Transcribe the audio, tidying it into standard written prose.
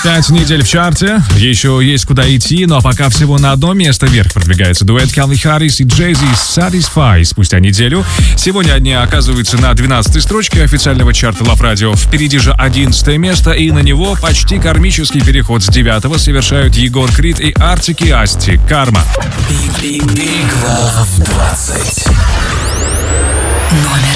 5 недель в чарте, еще есть куда идти, но пока всего на одно место вверх продвигается дуэт Калвин Харрис и Jay-Z Satisfy спустя неделю. Сегодня они оказываются на 12-й строчке официального чарта Love Radio. Впереди же 11 место, и на него почти кармический переход с 9-го совершают Егор Крид и Артик и Асти. «Карма». Big Love 20. Номер